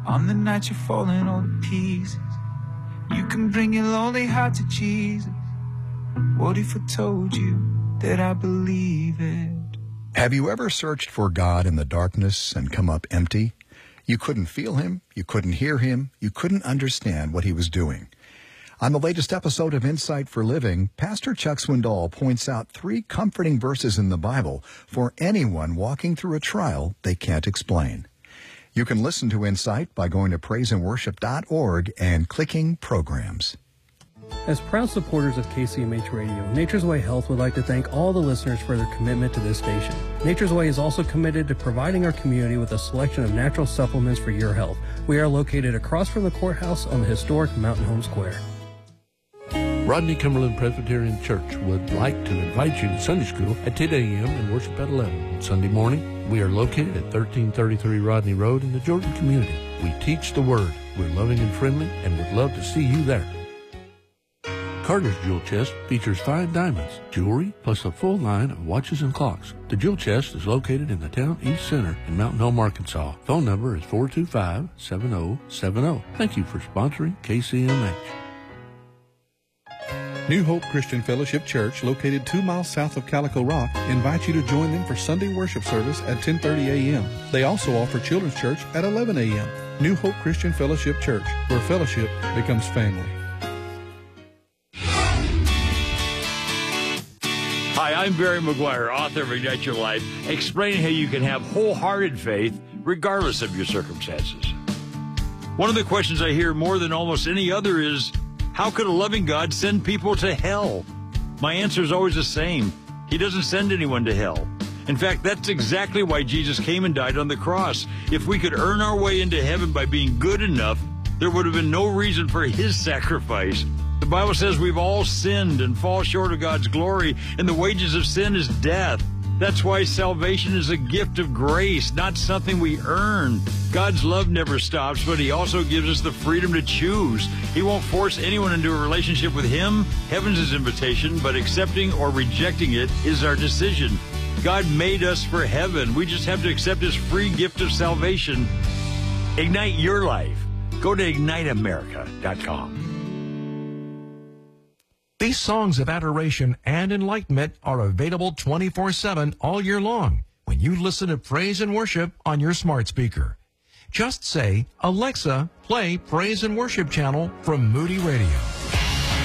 On the night you're falling all to pieces, you can bring your lonely heart to Jesus. What if I told you that I believe it? Have you ever searched for God in the darkness and come up empty? You couldn't feel him, you couldn't hear him, you couldn't understand what he was doing. On the latest episode of Insight for Living, Pastor Chuck Swindoll points out 3 comforting verses in the Bible for anyone walking through a trial they can't explain. You can listen to Insight by going to praiseandworship.org and clicking Programs. As proud supporters of KCMH Radio, Nature's Way Health would like to thank all the listeners for their commitment to this station. Nature's Way is also committed to providing our community with a selection of natural supplements for your health. We are located across from the courthouse on the historic Mountain Home Square. Rodney Cumberland Presbyterian Church would like to invite you to Sunday school at 10 a.m. and worship at 11 on Sunday morning. We are located at 1333 Rodney Road in the Jordan community. We teach the Word. We're loving and friendly and would love to see you there. Carter's Jewel Chest features fine diamonds, jewelry, plus a full line of watches and clocks. The Jewel Chest is located in the Town East Center in Mountain Home, Arkansas. Phone number is 425-7070. Thank you for sponsoring KCMH. New Hope Christian Fellowship Church, located 2 miles south of Calico Rock, invites you to join them for Sunday worship service at 10:30 a.m. They also offer children's church at 11 a.m. New Hope Christian Fellowship Church, where fellowship becomes family. Hi, I'm Barry McGuire, author of Ignite Your Life, explaining how you can have wholehearted faith regardless of your circumstances. One of the questions I hear more than almost any other is, how could a loving God send people to hell? My answer is always the same. He doesn't send anyone to hell. In fact, that's exactly why Jesus came and died on the cross. If we could earn our way into heaven by being good enough, there would have been no reason for his sacrifice. The Bible says we've all sinned and fall short of God's glory, and the wages of sin is death. That's why salvation is a gift of grace, not something we earn. God's love never stops, but he also gives us the freedom to choose. He won't force anyone into a relationship with him. Heaven's his invitation, but accepting or rejecting it is our decision. God made us for heaven. We just have to accept his free gift of salvation. Ignite your life. Go to IgniteAmerica.com. These songs of adoration and enlightenment are available 24/7 all year long when you listen to praise and worship on your smart speaker. Just say, Alexa, play Praise and Worship channel from Moody Radio.